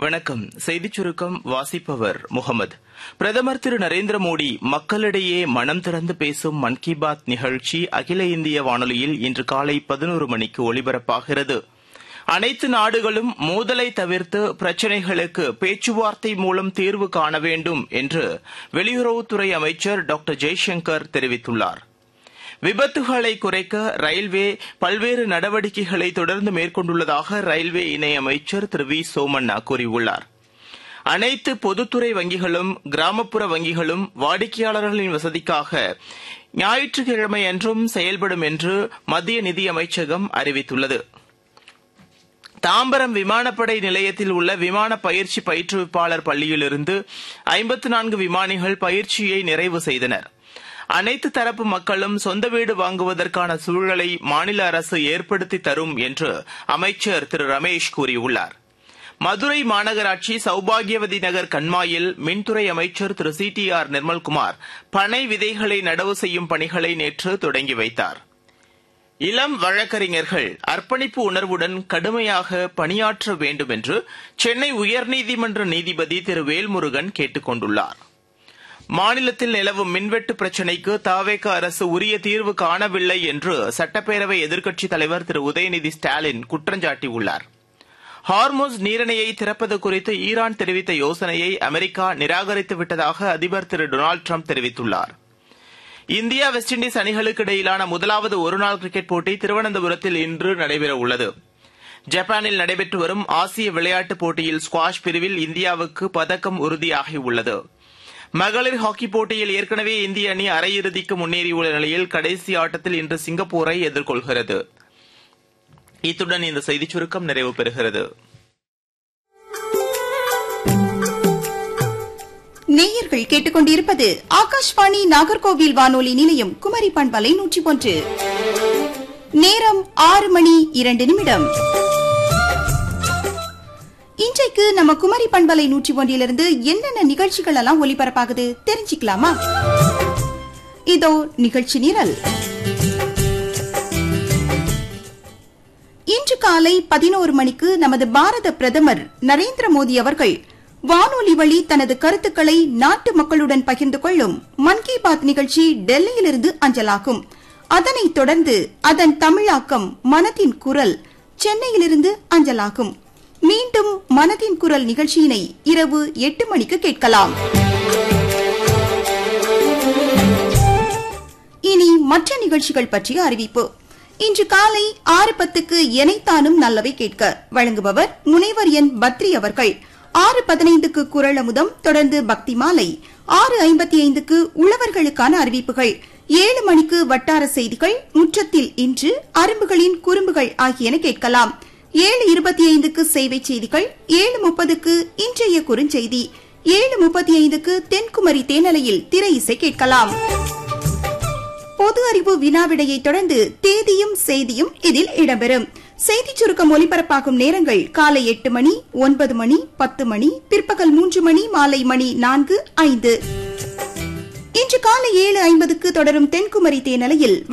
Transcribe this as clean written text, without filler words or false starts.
வணக்கம். செய்திச் சுருக்கம் வாசிப்பவர் முகமது. பிரதமர் திரு நரேந்திர மோடி மக்களிடையே மனம் திறந்து பேசும் மன் கி பாத் நிகழ்ச்சி அகில இந்திய வானொலியில் இன்று காலை 11 மணிக்கு ஒலிபரப்பாகிறது. அனைத்து நாடுகளும் மோதலை தவிர்த்து பிரச்சினைகளுக்கு பேச்சுவார்த்தை மூலம் தீர்வு காண வேண்டும் என்று வெளியுறவுத்துறை அமைச்சர் டாக்டர் ஜெய்சங்கர் தெரிவித்துள்ளார். விபத்துகளை குறைக்க ரயில்வே பல்வேறு நடவடிக்கைகளை தொடர்ந்து மேற்கொண்டுள்ளதாக ரயில்வே இணையமைச்சர் திரு வி சோமண்ணா கூறியுள்ளார். அனைத்து பொதுத்துறை வங்கிகளும் கிராமப்புற வங்கிகளும் வாடிக்கையாளர்களின் வசதிக்காக ஞாயிற்றுக்கிழமையன்றும் செயல்படும் என்று மத்திய நிதியமைச்சகம் அறிவித்துள்ளது. தாம்பரம் விமானப்படை நிலையத்தில் உள்ள விமான பயிற்சி பயிற்றுவிப்பாளர் பள்ளியிலிருந்து 54 விமானிகள் பயிற்சியை நிறைவு செய்தனர். அனைத்து தரப்பு மக்களும் சொந்த வீடு வாங்குவதற்கான சூழலை மாநில அரசு ஏற்படுத்தி தரும் என்று அமைச்சர் திரு ரமேஷ் கூறியுள்ளார். மதுரை மாநகராட்சி சௌபாகியவதி நகர் கண்மாயில் மின்துறை அமைச்சர் திரு CTR நிர்மல்குமார் பனை விதைகளை நடவு செய்யும் பணிகளை நேற்று தொடங்கி வைத்தார். இளம் வழக்கறிஞர்கள் அர்ப்பணிப்பு உணர்வுடன் கடுமையாக பணியாற்ற வேண்டும் என்று சென்னை உயர்நீதிமன்ற நீதிபதி திரு வேல்முருகன் கேட்டுக் கொண்டுள்ளார். மாநிலத்தில் நிலவும் மின்வெட்டு பிரச்சினைக்கு தவேக அரசு உரிய தீர்வு காணவில்லை என்று சட்டப்பேரவை எதிர்க்கட்சித் தலைவர் திரு உதயநிதி ஸ்டாலின் குற்றஞ்சாட்டியுள்ளார். ஹார்முஸ் நீரிணையை திறப்பது குறித்து ஈரான் தெரிவித்த யோசனையை அமெரிக்கா நிராகரித்துவிட்டதாக அதிபர் திரு டொனால்டு டிரம்ப் தெரிவித்துள்ளார். இந்தியா வெஸ்ட் இண்டீஸ் அணிகளுக்கு இடையிலான முதலாவது ஒருநாள் கிரிக்கெட் போட்டி திருவனந்தபுரத்தில் இன்று நடைபெறவுள்ளது. ஜப்பானில் நடைபெற்று வரும் ஆசிய விளையாட்டுப் போட்டியில் ஸ்குவாஷ் பிரிவில் இந்தியாவுக்கு பதக்கம் உறுதியாகியுள்ளது. மகளிர் ஹாக்கி போட்டியில் ஏற்கனவே இந்திய அணி அரையிறுதிக்கு முன்னேறியுள்ள நிலையில் கடைசி ஆட்டத்தில் இன்று சிங்கப்பூரை எதிர்கொள்கிறது. இத்துடன் இந்த செய்திச் சுருக்கம் நிறைவு பெறுகிறது. நேயர்கள் கேட்டுக்கொண்டிருப்பது ஆகாஷ்வாணி நாகர்கோவில் வானொலி நிலையம் குமரி பண்பலை 101. நேரம் 6:02. இன்றைக்கு நம்ம குமரி பண்பலை 101 என்னென்ன நிகழ்ச்சிகள் எல்லாம் ஒலிபரப்பாகுது தெரிஞ்சுக்கலாமா? இதோ நிகழ்ச்சி நிரல். இன்று காலை 11 மணிக்கு நமது பாரத பிரதமர் நரேந்திர மோடி அவர்கள் வானொலி வழி தனது கருத்துக்களை நாட்டு மக்களுடன் பகிர்ந்து கொள்ளும் மன் கி பாத் நிகழ்ச்சி டெல்லியிலிருந்து அஞ்சலாகும். அதனைத் தொடர்ந்து அதன் தமிழாக்கம் மனதின் குரல் சென்னையிலிருந்து அஞ்சலாகும். மீண்டும் மனதின் குரல் நிகழ்ச்சியினை இரவு 8 மணிக்கு கேட்கலாம். இனி மற்ற நிகழ்ச்சிகள் பற்றிய அறிவிப்பு. இன்று காலை 6:10க்கு எனைத்தானும் நல்லவை கேட்க வழங்குபவர் முனைவர் என் பத்ரி அவர்கள். 6:15க்கு குரல் அமுதம், தொடர்ந்து பக்தி மாலை. 6:55க்கு உழவர்களுக்கான அறிவிப்புகள். 7 மணிக்கு வட்டார செய்திகள், முற்றத்தில் இன்று, அரும்புகளின் குறும்புகள் ஆகியன கேட்கலாம். 7:25க்கு சேவை செய்திகள். 7:30க்கு இன்றைய குறுஞ்செய்தி. 7:35க்கு தென்குமரி தேனலையில் திரை இசை கேட்கலாம். பொது அறிவு வினாவிடையை தொடர்ந்து தேதியும் செய்தியும் இதில் இடம்பெறும். செய்திச் சுருக்கம் ஒலிபரப்பாகும் நேரங்கள் காலை 8 மணி, 9 மணி, 10 மணி, பிற்பகல் 3 மணி, மாலை மணி 4, 5. இன்று காலை 7:50க்கு தொடரும் தென்குமரி தேனலையில்